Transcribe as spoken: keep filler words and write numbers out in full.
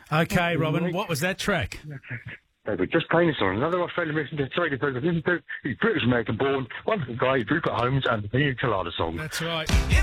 Okay, Robin, what was that track? They were just playing this on another Australian mission. Sorry, to listen to. He's British American born, wonderful guy, Rupert Holmes, and the Pina Colada song. That's right.